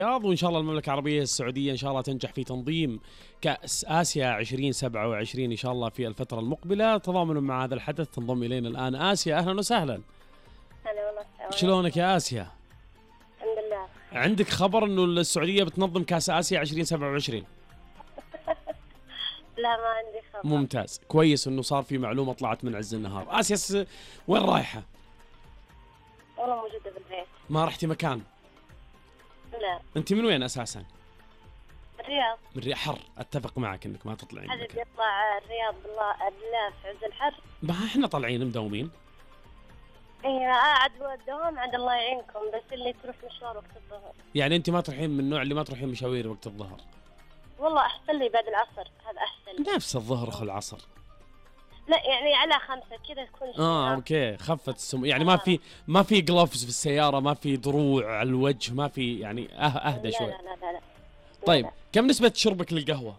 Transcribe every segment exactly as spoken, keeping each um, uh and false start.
الرياض، وإن شاء الله المملكة العربية السعودية إن شاء الله تنجح في تنظيم كأس آسيا عشرين سبعة وعشرين إن شاء الله في الفترة المقبلة. تضامنا مع هذا الحدث تنضم إلينا الآن آسيا. أهلا وسهلا. هلا والله. شلونك يا آسيا؟ الحمد لله. عندك خبر إنه السعودية بتنظم كأس آسيا عشرين سبعة وعشرين؟ لا ما عندي خبر. ممتاز، كويس إنه صار في معلومة طلعت من عز النهار. آسيا س... وين رايحة؟ والله موجودة بالبيت. ما رحتي مكان؟ لا. أنت من وين أساسا؟ الرياض. من الرياض. حر، أتفق معك إنك ما تطلعين حد مكان. يطلع الرياض بالله بالله في عز الحر؟ ما إحنا طالعين مداومين. ايه عاد الدوام عند الله يعينكم، بس اللي تروح مشوار وقت الظهر. يعني أنت ما تروحين من النوع اللي ما تروحين مشاوير وقت الظهر؟ والله أحسن لي بعد العصر، هذا أحسن لي. نفس الظهر خل العصر. لا يعني على خمسة كذا تكون اه اوكي، خفت السم يعني. ما في ما في جلوفز في السيارة، ما في دروع على الوجه، ما في يعني أه اهدى شوي. لا لا لا لا. طيب لا. كم نسبة شربك للقهوة؟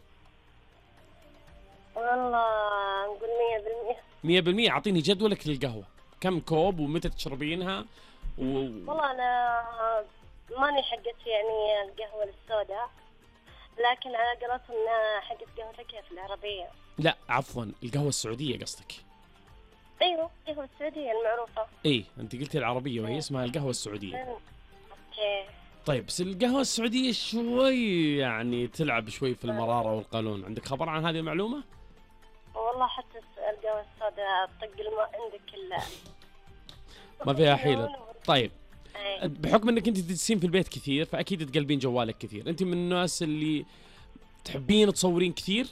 والله نقول مية بالمية. مية بالمية. أعطيني جدولك للقهوة، كم كوب ومتى تشربينها و... والله أنا ماني حقت يعني القهوة السوداء، لكن على قولتهم إنها حقت قهوة كيف العربية. لا عفوا، القهوة السعودية قصدك؟ ايوه القهوة السعودية المعروفة. ايه انت قلتي العربية وهي اسمها القهوة السعودية. اوكي. طيب بس القهوة السعودية شوي يعني تلعب شوي في المرارة والقولون، عندك خبر عن هذه المعلومة؟ والله حتى القهوة السوداء طق الماء عندك ال ما فيها حيلة. طيب أي. بحكم انك انت تجلسين في البيت كثير فاكيد تقلبين جوالك كثير، انت من الناس اللي تحبين تصورين كثير؟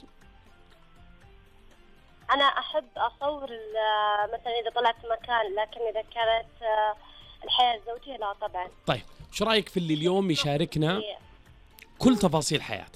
انا احب اصور مثلا اذا طلعت مكان، لكن اذا كانت الحياة الزوجية لا طبعا. طيب شو رايك في اللي اليوم يشاركنا كل تفاصيل حياته؟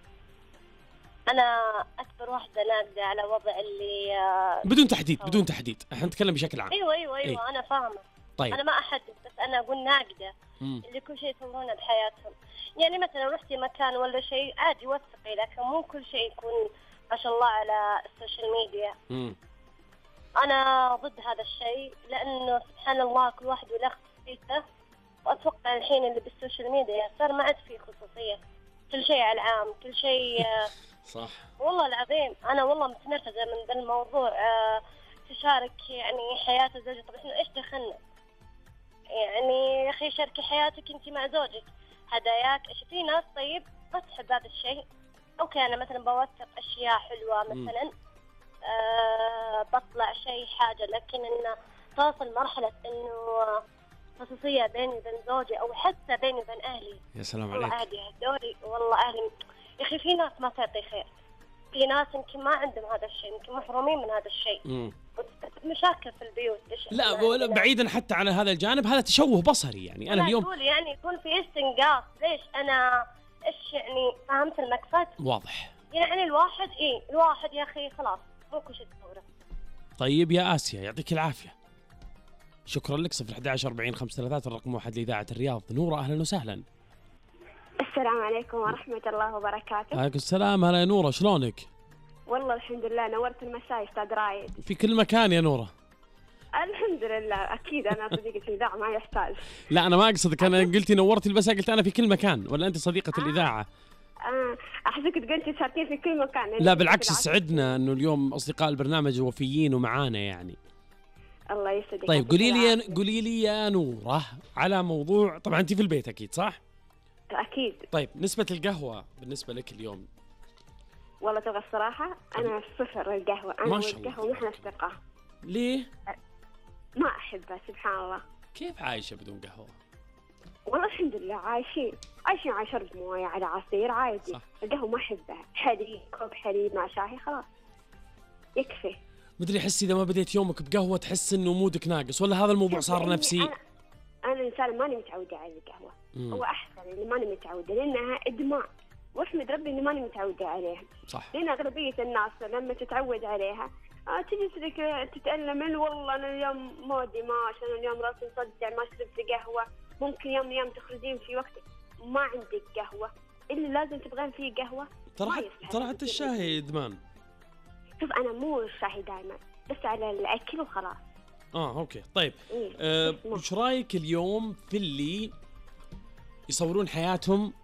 انا اكبر واحدة ناقدة على وضع اللي بدون تحديد بدون تحديد، احنا نتكلم بشكل عام. ايوه ايوه ايوه إيه؟ انا فاهمة. طيب انا ما احدد، بس انا اقول ناقدة مم. اللي كل شيء يصورونه بحياتهم. يعني مثلا رحتي مكان ولا شيء عادي وثقي، لكن مو كل شيء يكون ما شاء الله على السوشيال ميديا. مم. انا ضد هذا الشيء، لانه سبحان الله كل واحد وله خصوصيته، واتوقع الحين اللي بالسوشيال ميديا صار ما عاد فيه خصوصية، كل شيء على العام، كل شيء. صح والله العظيم انا والله متنرفزة من ذا الموضوع. تشارك يعني حياة الزوج، طب احنا ايش دخلنا؟ يعني يا اخي شاركي حياتك انت مع زوجك، هداياك ايش. في ناس طيب ما تحب هذا الشيء. اوكي انا مثلا بوثق اشياء حلوه مثلا، أه بطلع شيء حاجه، لكن انه توصل مرحله انه خصوصيه بيني وبين زوجي او حتى بيني وبين اهلي. يا سلام والله عليك. عادي هدوري، والله اهلي يا اخي في ناس ما تعطي خير، في ناس يمكن ما عندهم هذا الشيء، يمكن محرومين من هذا الشيء. مم. مشاكل في البيوت. لا ولا بعيدا حتى عن هذا الجانب، هذا تشوه بصري يعني. انا اليوم أقول يعني يكون في استنقاص. ليش انا ايش يعني؟ فهمت المقصد؟ واضح. يعني الواحد ايه الواحد يا اخي خلاص مو كل شيء تصوره. طيب يا آسيا يعطيك العافية، شكرا لك. صفر أحد عشر أربعين خمسة ثلاثة الرقم واحد لإذاعة الرياض. نورة أهلا وسهلا. السلام عليكم ورحمة الله وبركاته. عليكم السلام. هلا يا نورة، شلونك؟ والله الحمد لله، نورت المساء أستاذ رايد. في كل مكان يا نورة. الحمد لله، أكيد أنا صديقة الإذاعة ما يحتاج. لا أنا ما أقصدك، أنا قلتي نورت المساء، قلت أنا في كل مكان، ولا أنت صديقة آه. الإذاعة؟ آه. أحسك قلتي تشاركين في كل مكان. لا بالعكس، سعدنا إنه اليوم أصدقاء البرنامج وفيين ومعانا يعني. الله يسعدك. طيب قولي لي يا قولي لي يا نورة على موضوع، طبعا أنت في البيت أكيد صح؟ أكيد. طيب نسبة القهوة بالنسبة لك اليوم؟ والله تبغى الصراحة أنا صفر القهوة، أنا ما شاء الله. والقهوة نحن أصدقاء. ليه؟ ما أحبها سبحان الله. كيف عايشة بدون قهوة؟ والله الحمد لله عايشين عايشين على شرب موية على عصير عادي. صح. القهوة ما أحبها، حليب كوب حليب مع شاهي خلاص يكفي. مدري، أحس إذا ما بديت يومك بقهوة تحس إنه مودك ناقص، ولا هذا الموضوع صار يعني نفسي؟ أنا, أنا إنسان ماني متعودة على القهوة. مم. هو أحسن اللي ماني متعودة، لأنها إدمان، واحمد ربي إني ماني متعودة عليها. صح. لأن أغلبية الناس لما تتعود عليها آه تجلس لك تتألم، والله أنا اليوم مودي ماش، أنا اليوم راسي مصدع ما شربت قهوة. ممكن يوم أيام تخرجين في وقت ما عندك قهوة، اللي لازم تبغين فيه قهوة. ترى ما حتى يصلح ترى لك حتى الشيء. الشاي إدمان. شوف أنا مو الشاهي دائما، بس على الأكل وخلاص. اه اوكي طيب. إيه. آه، اسمه. وش رايك اليوم في اللي يصورون حياتهم